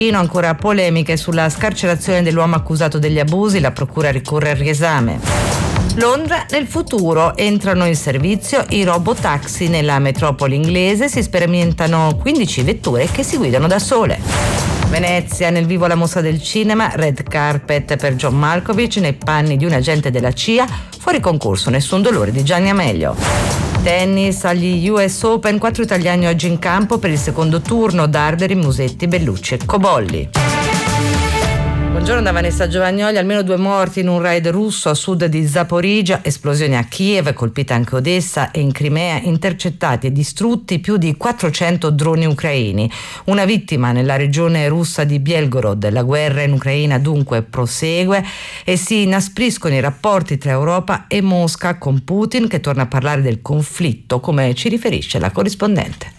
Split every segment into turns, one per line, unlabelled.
Ancora polemiche sulla scarcerazione dell'uomo accusato degli abusi, la procura ricorre al riesame. Londra, nel futuro entrano in servizio i robotaxi nella metropoli inglese, si sperimentano 15 vetture che si guidano da sole. Venezia, nel vivo la mostra del cinema, red carpet per John Malkovich nei panni di un agente della CIA, fuori concorso, nessun dolore di Gianni Amelio. Tennis, agli US Open, 4 italiani oggi in campo per il secondo turno, Darderi, Musetti, Bellucci e Cobolli. Buongiorno da Vanessa Giovagnoli. Almeno 2 morti in un raid russo a sud di Zaporizhzhia, esplosioni a Kiev, colpita anche Odessa e in Crimea, intercettati e distrutti più di 400 droni ucraini. Una vittima nella regione russa di Belgorod. La guerra in Ucraina dunque prosegue e si inaspriscono i rapporti tra Europa e Mosca, con Putin che torna a parlare del conflitto, come ci riferisce la corrispondente.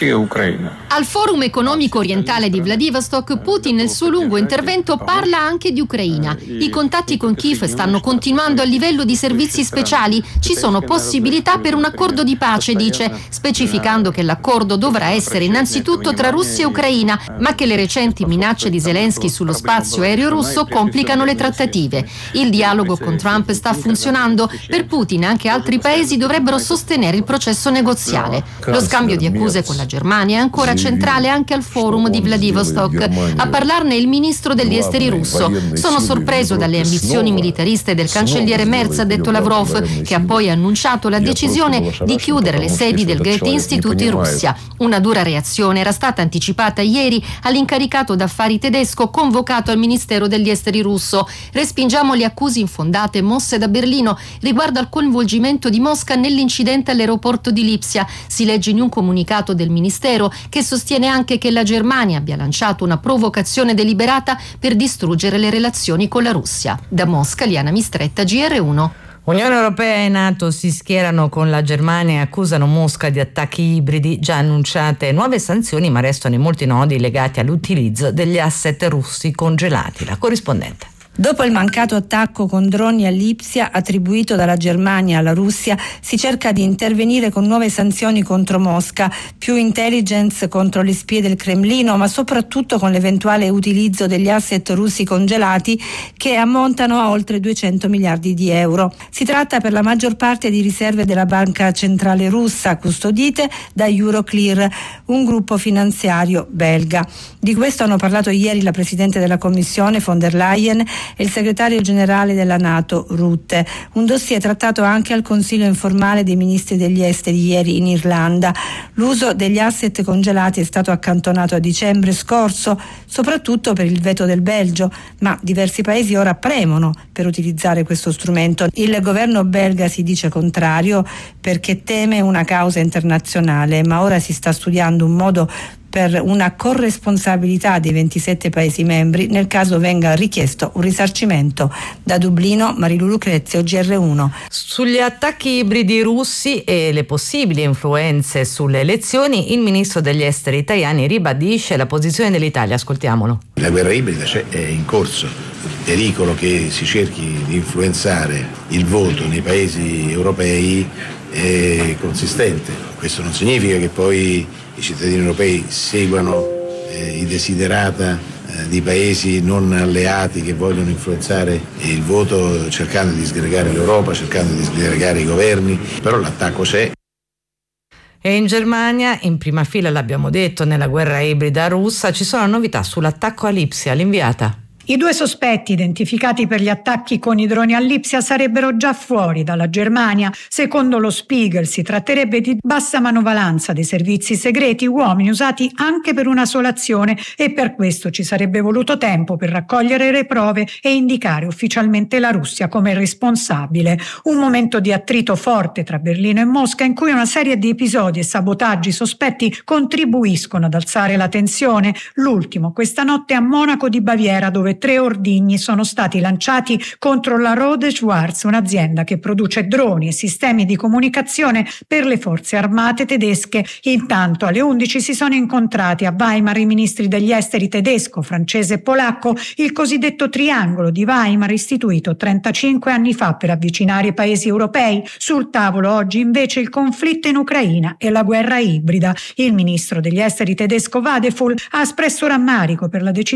Al Forum economico orientale di Vladivostok, Putin nel suo lungo intervento parla anche di Ucraina. I contatti con Kiev stanno continuando a livello di servizi speciali. Ci sono possibilità per un accordo di pace, dice, specificando che l'accordo dovrà essere innanzitutto tra Russia e Ucraina, ma che le recenti minacce di Zelensky sullo spazio aereo russo complicano le trattative. Il dialogo con Trump sta funzionando. Per Putin anche altri paesi dovrebbero sostenere il processo negoziale. Lo scambio di accuse con la Germania è ancora centrale anche al forum di Vladivostok. A parlarne il ministro degli esteri russo. Sono sorpreso dalle ambizioni militariste del cancelliere Merz, ha detto Lavrov, che ha poi annunciato la decisione di chiudere le sedi del Goethe Institute in Russia. Una dura reazione era stata anticipata ieri all'incaricato d'affari tedesco convocato al Ministero degli Esteri russo. Respingiamo le accuse infondate mosse da Berlino riguardo al coinvolgimento di Mosca nell'incidente all'aeroporto di Lipsia. Si legge in un comunicato del Ministero, che sostiene anche che la Germania abbia lanciato una provocazione deliberata per distruggere le relazioni con la Russia. Da Mosca, Liana Mistretta, GR1.
Unione Europea e NATO si schierano con la Germania e accusano Mosca di attacchi ibridi. Già annunciate nuove sanzioni, ma restano molti nodi legati all'utilizzo degli asset russi congelati. La corrispondente.
Dopo il mancato attacco con droni a Lipsia attribuito dalla Germania alla Russia, si cerca di intervenire con nuove sanzioni contro Mosca, più intelligence contro le spie del Cremlino, ma soprattutto con l'eventuale utilizzo degli asset russi congelati che ammontano a oltre 200 miliardi di euro. Si tratta per la maggior parte di riserve della Banca Centrale Russa, custodite da Euroclear, un gruppo finanziario belga. Di questo hanno parlato ieri la Presidente della Commissione von der Leyen e il segretario generale della NATO Rutte. Un dossier trattato anche al Consiglio informale dei ministri degli esteri ieri in Irlanda. L'uso degli asset congelati è stato accantonato a dicembre scorso, soprattutto per il veto del Belgio, ma diversi paesi ora premono per utilizzare questo strumento. Il governo belga si dice contrario perché teme una causa internazionale, ma ora si sta studiando un modo per una corresponsabilità dei 27 Paesi membri nel caso venga richiesto un risarcimento. Da Dublino, Marilu Lucrezio, GR1.
Sugli attacchi ibridi russi e le possibili influenze sulle elezioni, il ministro degli esteri Tajani ribadisce la posizione dell'Italia. Ascoltiamolo.
La guerra ibrida è in corso. Il pericolo che si cerchi di influenzare il voto nei Paesi europei è consistente. Questo non significa che poi i cittadini europei seguano i desiderata di paesi non alleati che vogliono influenzare il voto cercando di disgregare l'Europa, cercando di disgregare i governi, però l'attacco c'è.
E in Germania, in prima fila, l'abbiamo detto, nella guerra ibrida russa, ci sono novità sull'attacco a Lipsia. L'inviata.
I 2 sospetti identificati per gli attacchi con i droni a Lipsia sarebbero già fuori dalla Germania. Secondo lo Spiegel si tratterebbe di bassa manovalanza dei servizi segreti, uomini usati anche per una sola azione, e per questo ci sarebbe voluto tempo per raccogliere le prove e indicare ufficialmente la Russia come responsabile. Un momento di attrito forte tra Berlino e Mosca, in cui una serie di episodi e sabotaggi sospetti contribuiscono ad alzare la tensione. L'ultimo questa notte a Monaco di Baviera, dove 3 ordigni sono stati lanciati contro la Rode Schwarz, un'azienda che produce droni e sistemi di comunicazione per le forze armate tedesche. Intanto alle 11 si sono incontrati a Weimar i ministri degli esteri tedesco, francese e polacco, il cosiddetto triangolo di Weimar istituito 35 anni fa per avvicinare i paesi europei. Sul tavolo oggi invece il conflitto in Ucraina e la guerra ibrida. Il ministro degli esteri tedesco Vadeful ha espresso rammarico per la decisione